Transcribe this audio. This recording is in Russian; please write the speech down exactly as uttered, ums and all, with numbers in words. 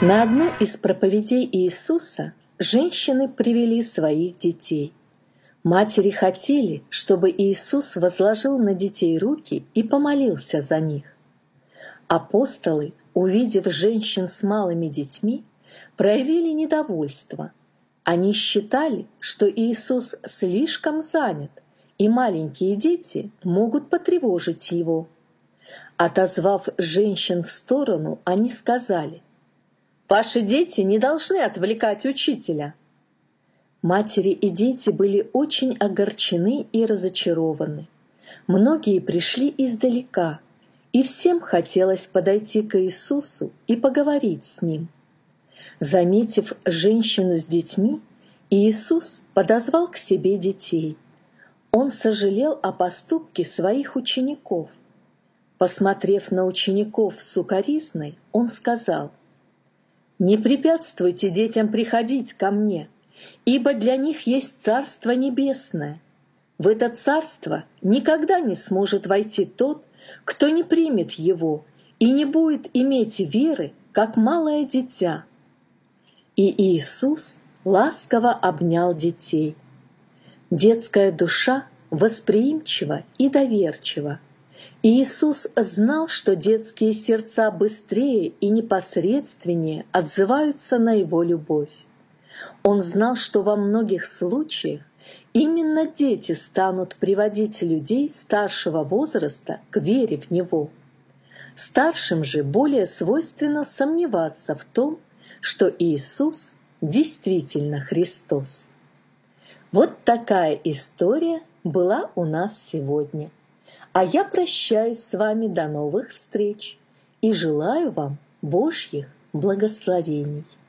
На одну из проповедей Иисуса женщины привели своих детей. Матери хотели, чтобы Иисус возложил на детей руки и помолился за них. Апостолы, увидев женщин с малыми детьми, проявили недовольство. Они считали, что Иисус слишком занят, и маленькие дети могут потревожить его. Отозвав женщин в сторону, они сказали: «Ваши дети не должны отвлекать учителя». Матери и дети были очень огорчены и разочарованы. Многие пришли издалека, и всем хотелось подойти к Иисусу и поговорить с Ним. Заметив женщин с детьми, Иисус подозвал к себе детей. Он сожалел о поступке своих учеников. Посмотрев на учеников с укоризной, Он сказал: «Не препятствуйте детям приходить ко мне, ибо для них есть Царство Небесное. В это Царство никогда не сможет войти тот, кто не примет его и не будет иметь веры, как малое дитя». И Иисус ласково обнял детей. Детская душа восприимчива и доверчива. Иисус знал, что детские сердца быстрее и непосредственнее отзываются на Его любовь. Он знал, что во многих случаях именно дети станут приводить людей старшего возраста к вере в Него. Старшим же более свойственно сомневаться в том, что Иисус действительно Христос. Вот такая история была у нас сегодня. А я прощаюсь с вами до новых встреч и желаю вам Божьих благословений.